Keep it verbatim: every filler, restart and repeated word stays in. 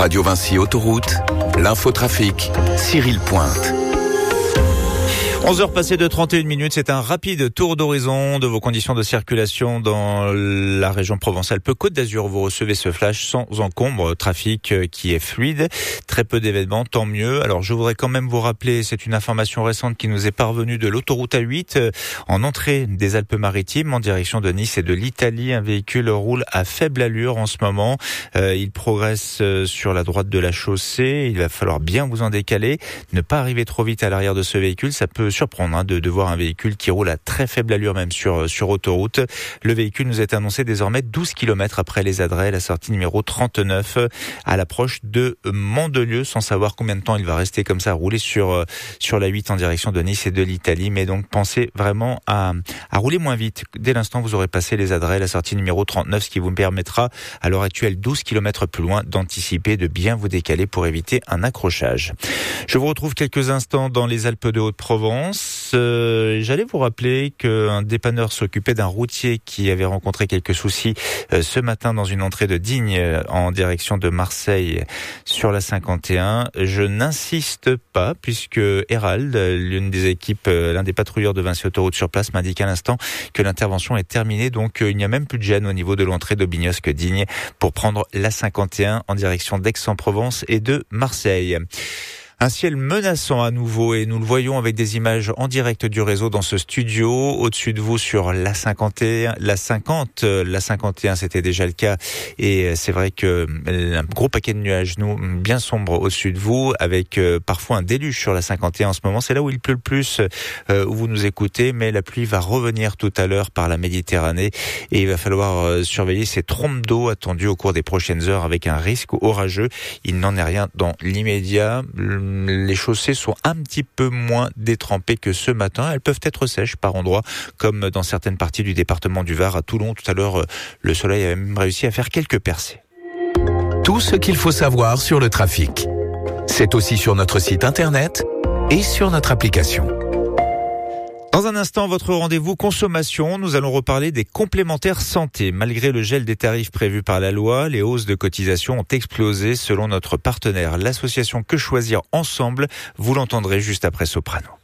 Radio Vinci Autoroute, l'infotrafic, Cyril Pointe. onze heures passées de trente et une minutes, c'est un rapide tour d'horizon de vos conditions de circulation dans la région Provence-Alpes-Côte d'Azur. Vous recevez ce flash sans encombre, trafic qui est fluide, très peu d'événements, tant mieux. Alors je voudrais quand même vous rappeler, c'est une information récente qui nous est parvenue de l'autoroute A huit en entrée des Alpes-Maritimes en direction de Nice et de l'Italie. Un véhicule roule à faible allure en ce moment. Euh, il progresse sur la droite de la chaussée. Il va falloir bien vous en décaler, ne pas arriver trop vite à l'arrière de ce véhicule. Ça peut surprendre hein, de, de voir un véhicule qui roule à très faible allure même sur, sur autoroute. Le véhicule nous est annoncé désormais douze kilomètres après les Adrets, la sortie numéro trente-neuf à l'approche de Mandelieu, sans savoir combien de temps il va rester comme ça à rouler sur, sur la huit en direction de Nice et de l'Italie. Mais donc pensez vraiment à, à rouler moins vite. Dès l'instant vous aurez passé les Adrets, la sortie numéro trente-neuf, ce qui vous permettra à l'heure actuelle douze kilomètres plus loin d'anticiper, de bien vous décaler pour éviter un accrochage. Je vous retrouve quelques instants dans les Alpes de Haute-Provence. Euh, j'allais vous rappeler qu'un dépanneur s'occupait d'un routier qui avait rencontré quelques soucis euh, ce matin dans une entrée de Digne euh, en direction de Marseille sur la cinquante et un. Je n'insiste pas puisque Hérald, l'une des équipes, euh, l'un des patrouilleurs de Vinci Autoroute sur place, m'indique à l'instant que l'intervention est terminée. Donc euh, il n'y a même plus de gêne au niveau de l'entrée d'Aubignosc-Digne pour prendre la cinquante et un en direction d'Aix-en-Provence et de Marseille. Un ciel menaçant à nouveau et nous le voyons avec des images en direct du réseau dans ce studio. Au-dessus de vous sur la cinquante et un, la cinquante, la cinquante et un c'était déjà le cas et c'est vrai que un gros paquet de nuages nous bien sombres au-dessus de vous avec euh, parfois un déluge sur la cinquante et un en ce moment. C'est là où il pleut le plus, euh, où vous nous écoutez, mais la pluie va revenir tout à l'heure par la Méditerranée et il va falloir euh, surveiller ces trompes d'eau attendues au cours des prochaines heures avec un risque orageux. Il n'en est rien dans l'immédiat. Les chaussées sont un petit peu moins détrempées que ce matin. Elles peuvent être sèches par endroits, comme dans certaines parties du département du Var. À Toulon, tout à l'heure, le soleil a même réussi à faire quelques percées. Tout ce qu'il faut savoir sur le trafic. C'est aussi sur notre site internet et sur notre application. Dans un instant, votre rendez-vous consommation, nous allons reparler des complémentaires santé. Malgré le gel des tarifs prévus par la loi, les hausses de cotisations ont explosé selon notre partenaire, l'association Que Choisir Ensemble. Vous l'entendrez juste après Soprano.